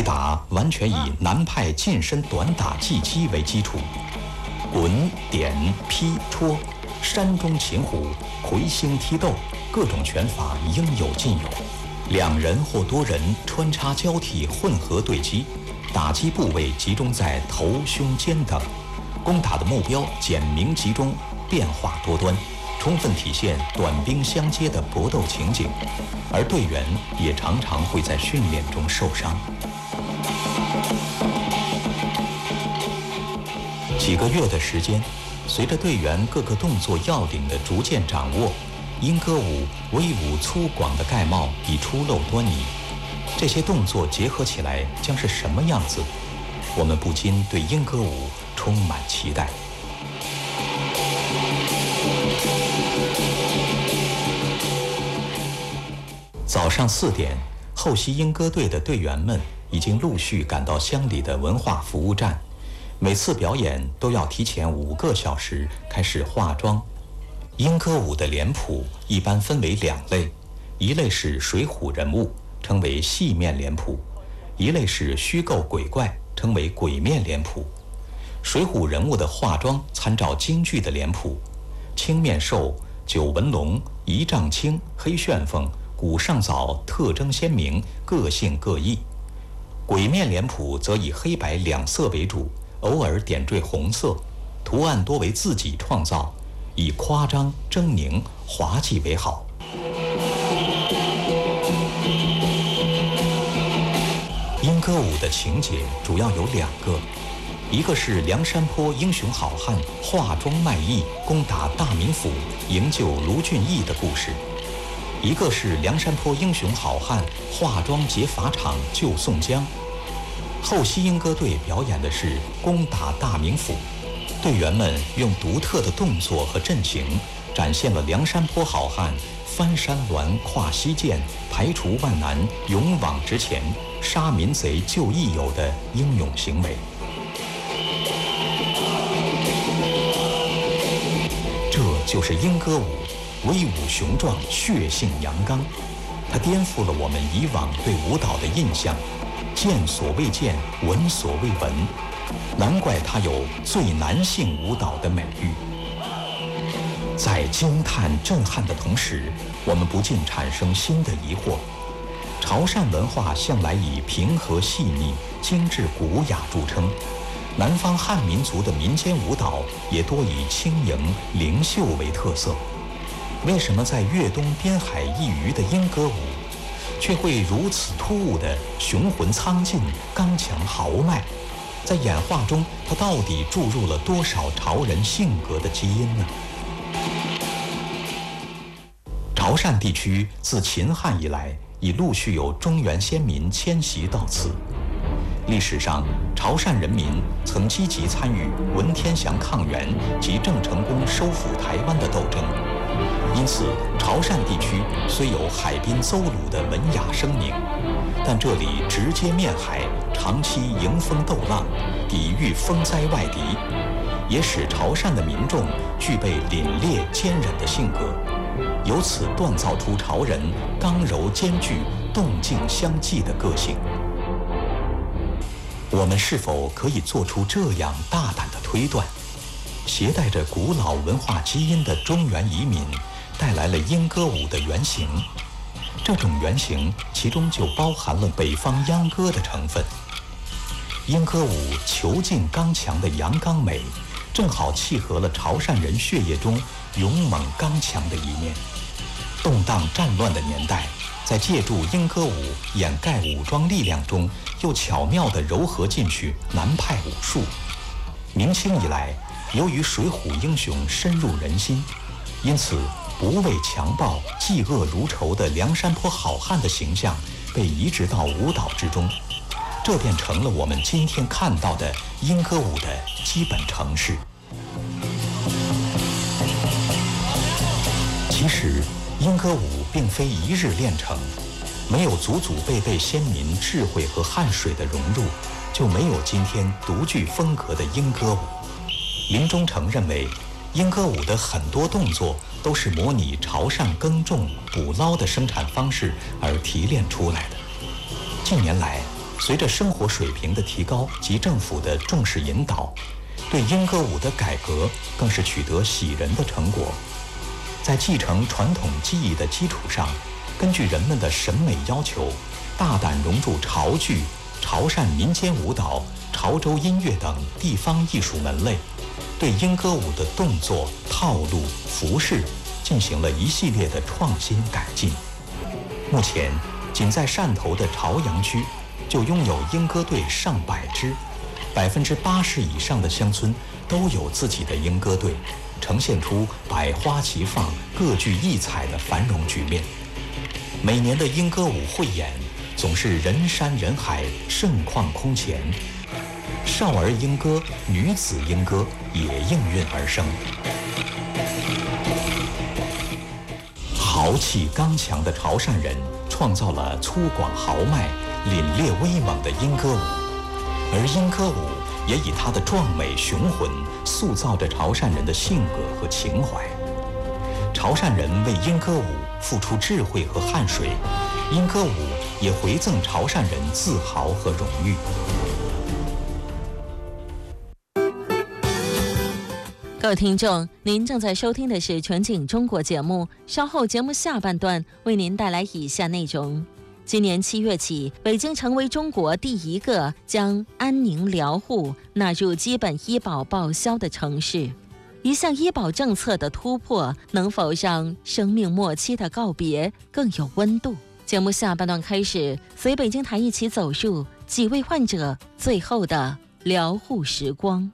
打完全以南派近身短打技击为基础，滚、点、劈、戳、山中擒虎、魁星踢斗，各种拳法应有尽有。两人或多人穿插交替混合对击，打击部位集中在头、胸、肩等，攻打的目标简明集中，变化多端，充分体现短兵相接的搏斗情景，而队员也常常会在训练中受伤。几个月的时间，随着队员各个动作要领的逐渐掌握，英歌舞威武粗犷的盖帽已初露端倪。这些动作结合起来将是什么样子？我们不禁对英歌舞充满期待。早上4点，后溪英歌队的队员们已经陆续赶到乡里的文化服务站。每次表演都要提前5个小时开始化妆。英歌舞的脸谱一般分为2类，一类是水浒人物，称为戏面脸谱；一类是虚构鬼怪，称为鬼面脸谱。水浒人物的化妆参照京剧的脸谱，青面兽、九纹龙、一丈青、黑旋风、古上早特征鲜明，个性各异。鬼面脸谱则以黑白2色为主，偶尔点缀红色，图案多为自己创造，以夸张、狰狞、滑稽为好。英歌舞的情节主要有2个，一个是梁山泊英雄好汉化妆卖艺攻打大名府营救卢俊义的故事，一个是梁山泊英雄好汉化妆劫法场救宋江。后溪英歌队表演的是攻打大名府，队员们用独特的动作和阵型，展现了梁山泊好汉翻山峦、跨溪涧、排除万难、勇往直前、杀民贼救益友的英勇行为。这就是英歌舞，威武雄壮，血性阳刚。它颠覆了我们以往对舞蹈的印象，见所未见，闻所未闻，难怪它有最男性舞蹈的美誉。在惊叹震撼的同时，我们不禁产生新的疑惑。潮汕文化向来以平和细腻、精致古雅著称，南方汉民族的民间舞蹈也多以轻盈灵秀为特色。为什么在粤东边海一隅的英歌舞，却会如此突兀的雄浑苍劲、刚强豪迈？在演化中，它到底注入了多少潮人性格的基因呢？潮汕地区自秦汉以来，已陆续有中原先民迁徙到此。历史上，潮汕人民曾积极参与文天祥抗元及郑成功收复台湾的斗争，因此潮汕地区虽有海滨邹鲁的文雅声名，但这里直接面海，长期迎风斗浪，抵御风灾外敌，也使潮汕的民众具备凛冽坚韧的性格，由此锻造出潮人刚柔兼具、动静相济的个性。我们是否可以做出这样大胆的推断？携带着古老文化基因的中原移民带来了英歌舞的原型，这种原型其中就包含了北方秧歌的成分。英歌舞遒劲刚强的阳刚美，正好契合了潮汕人血液中勇猛刚强的一面。动荡战乱的年代，在借助英歌舞掩盖武装力量中，又巧妙地糅合进去南派武术。明清以来，由于水浒英雄深入人心，因此不畏强暴、嫉恶如仇的梁山泊好汉的形象被移植到舞蹈之中，这便成了我们今天看到的英歌舞的基本程式。其实英歌舞并非一日练成，没有祖祖辈辈先民智慧和汗水的融入，就没有今天独具风格的英歌舞。林中诚认为，英歌舞的很多动作都是模拟潮汕耕种、捕捞的生产方式而提炼出来的。近年来， 随着生活水平的提高及政府的重视引导，对莺歌舞的改革更是取得喜人的成果。在继承传统技艺的基础上，根据人们的审美要求，大胆融入潮剧、潮汕民间舞蹈、潮州音乐等地方艺术门类，对莺歌舞的动作、套路、服饰进行了一系列的创新改进。目前，仅在汕头的潮阳区就拥有莺歌队上百支，80%以上的乡村都有自己的莺歌队，呈现出百花齐放、各具异彩的繁荣局面。每年的莺歌舞汇演总是人山人海、盛况空前，少儿莺歌、女子莺歌也应运而生。豪气刚强的潮汕人创造了粗犷豪迈、凛冽威猛的莺歌舞，而莺歌舞也以它的壮美雄浑塑造着潮汕人的性格和情怀。潮汕人为莺歌舞付出智慧和汗水，莺歌舞也回赠潮汕人自豪和荣誉。 各位听众，您正在收听的是全景中国节目，稍后节目下半段为您带来以下内容。今年7月起，北京成为中国第一个将安宁疗护纳入基本医保报销的城市。一项医保政策的突破，能否让生命末期的告别更有温度？节目下半段开始，随北京台一起走入几位患者最后的疗护时光。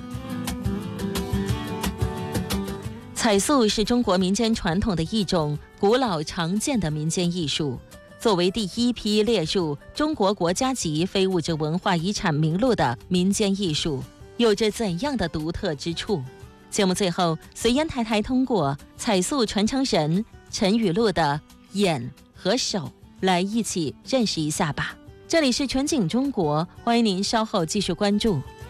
彩塑是中国民间传统的一种古老常见的民间艺术，作为第一批列入中国国家级非物质文化遗产名录的民间艺术，有着怎样的独特之处？节目最后，随烟台台通过彩塑传承人陈雨露的眼和手来一起认识一下吧。这里是全景中国，欢迎您稍后继续关注。